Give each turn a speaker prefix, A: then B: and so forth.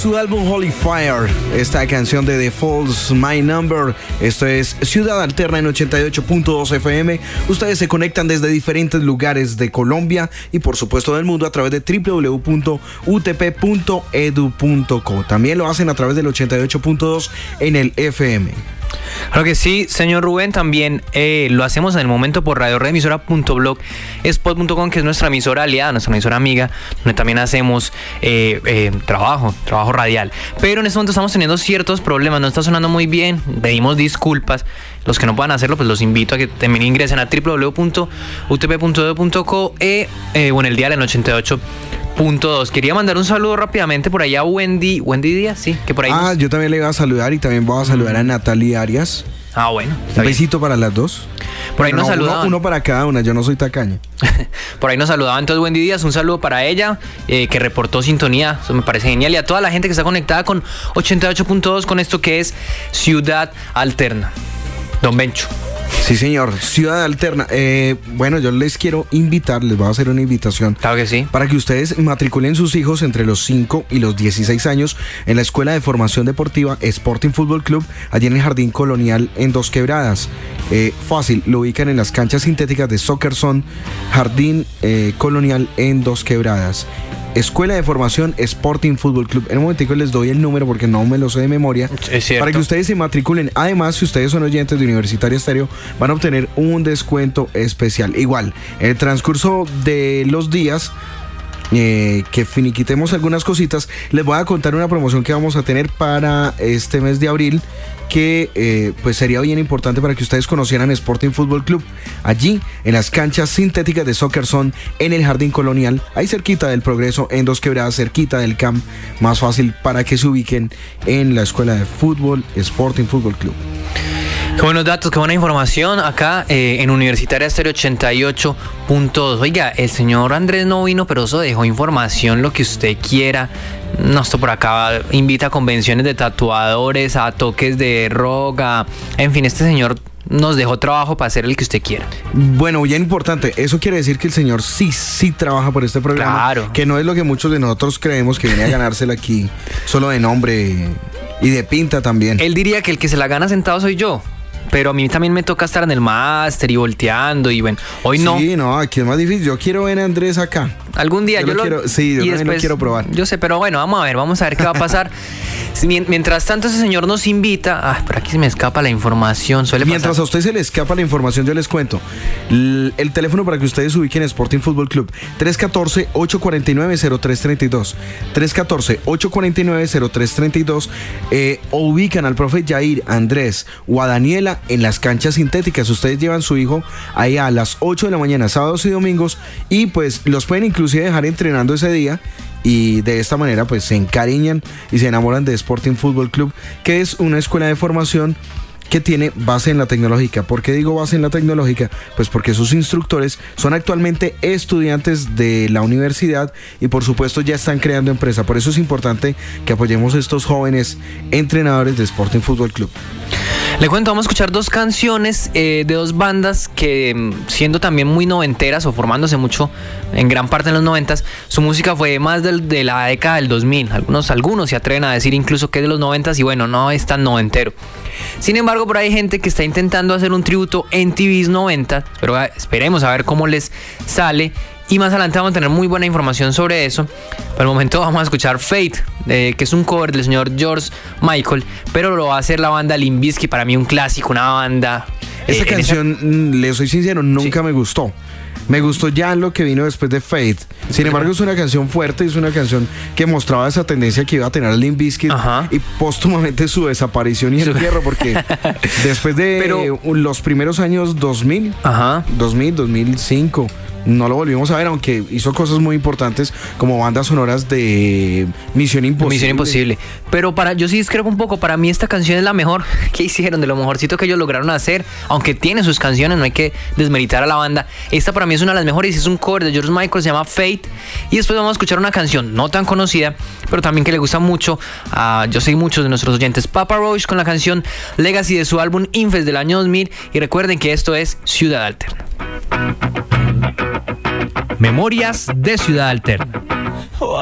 A: su álbum Holy Fire, esta canción de The Falls, My Number. Esto es Ciudad Alterna en 88.2 FM. Ustedes se conectan desde diferentes lugares de Colombia y por supuesto del mundo a través de www.utp.edu.co. También lo hacen a través del 88.2 en el FM.
B: Claro que sí, señor Rubén, también lo hacemos en el momento por radioredemisora.blogspot.com, que es nuestra emisora aliada, nuestra emisora amiga, donde también hacemos trabajo radial. Pero en este momento estamos teniendo ciertos problemas, no está sonando muy bien, pedimos disculpas. Los que no puedan hacerlo, pues los invito a que también ingresen a www.utp.edu.co o en el dial en 88.2. Quería mandar un saludo rápidamente por allá a Wendy Díaz, sí, que por ahí.
A: Yo también le iba a saludar y también voy a saludar a Natalie Arias.
B: Bueno.
A: Un besito para las dos.
B: Por ahí nos saludaban.
A: Uno para cada una, yo no soy tacaño.
B: Por ahí nos saludaban entonces Wendy Díaz, un saludo para ella, que reportó sintonía, eso me parece genial, y a toda la gente que está conectada con 88.2 con esto que es Ciudad Alterna. Don Bencho.
A: Sí, señor, Ciudad Alterna. Bueno, yo les quiero invitar, les voy a hacer una invitación.
B: Claro que sí.
A: Para que ustedes matriculen sus hijos entre los 5 y los 16 años en la Escuela de Formación Deportiva Sporting Fútbol Club, allí en el Jardín Colonial en Dos Quebradas. Fácil, lo ubican en las canchas sintéticas de Soccer Zone, Jardín Colonial en Dos Quebradas. Escuela de Formación Sporting Fútbol Club. En un momentico les doy el número porque no me lo sé de memoria.
B: Es cierto.
A: Para que ustedes se matriculen. Además, si ustedes son oyentes de Universitaria Estéreo, van a obtener un descuento especial. Igual, en el transcurso de los días que finiquitemos algunas cositas, les voy a contar una promoción que vamos a tener para este mes de abril, que pues sería bien importante para que ustedes conocieran Sporting Fútbol Club, allí en las canchas sintéticas de Soccer Zone en el Jardín Colonial, ahí cerquita del Progreso, en Dos Quebradas, cerquita del CAMP, más fácil para que se ubiquen en la Escuela de Fútbol Sporting Fútbol Club.
B: Qué buenos datos, qué buena información acá en Universitaria Estéreo 88.2. Oiga, el señor Andrés no vino, pero eso dejó información, lo que usted quiera. No, esto por acá invita a convenciones de tatuadores, a toques de rock, en fin, este señor nos dejó trabajo para hacer el que usted quiera.
A: Bueno, bien importante, eso quiere decir que el señor sí trabaja por este programa.
B: Claro.
A: Que no es lo que muchos de nosotros creemos, que viene a ganársela aquí solo de nombre y de pinta también.
B: Él diría que el que se la gana sentado soy yo. Pero a mí también me toca estar en el máster y volteando y bueno, hoy no.
A: Sí, no, aquí es más difícil. Yo quiero ver a Andrés acá.
B: Algún día yo
A: quiero, sí, yo también lo quiero probar.
B: Yo sé, pero bueno, vamos a ver qué va a pasar. Mientras tanto ese señor nos invita. Por aquí se me escapa la información.
A: Mientras a usted se le escapa la información, yo les cuento. El teléfono para que ustedes ubiquen Sporting Fútbol Club: 314-849-0332. 314-849-0332. O ubican al profe Jair, Andrés o a Daniela en las canchas sintéticas. Ustedes llevan su hijo ahí a las 8 de la mañana, sábados y domingos, y pues los pueden inclusive dejar entrenando ese día, y de esta manera pues se encariñan y se enamoran de Sporting Fútbol Club, que es una escuela de formación que tiene base en la tecnológica. ¿Por qué digo base en la tecnológica? Pues porque sus instructores son actualmente estudiantes de la universidad y por supuesto ya están creando empresa. Por eso es importante que apoyemos a estos jóvenes entrenadores de Sporting Fútbol Club.
B: Le cuento, vamos a escuchar dos canciones de dos bandas que, siendo también muy noventeras o formándose mucho en gran parte en los 90s, su música fue más de la década del 2000. Algunos se atreven a decir incluso que es de los 90s y bueno, no es tan noventero. Sin embargo, por ahí hay gente que está intentando hacer un tributo en TV's 90, pero esperemos a ver cómo les sale. Y más adelante vamos a tener muy buena información sobre eso. Por el momento vamos a escuchar Fate, que es un cover del señor George Michael, pero lo va a hacer la banda Limp Bizkit, para mí un clásico, una banda.
A: Esta canción, le soy sincero, nunca me gustó. Me gustó ya lo que vino después de Fate. Sin embargo, es una canción fuerte, es una canción que mostraba esa tendencia que iba a tener Limp Bizkit y póstumamente su desaparición y entierro, porque después de los primeros años 2000, 2005, no lo volvimos a ver, aunque hizo cosas muy importantes como bandas sonoras de Misión Imposible.
B: Pero yo sí discrepo un poco. Para mí esta canción es la mejor que hicieron, de lo mejorcito que ellos lograron hacer. Aunque tiene sus canciones, no hay que desmeritar a la banda. Esta para mí es una de las mejores, es un cover de George Michael, se llama Fate. Y después vamos a escuchar una canción no tan conocida, pero también que le gusta mucho a yo sé muchos de nuestros oyentes, Papa Roach, con la canción Legacy de su álbum Infest del año 2000. Y recuerden que esto es Ciudad Alterna.
C: Memorias de Ciudad Alterna.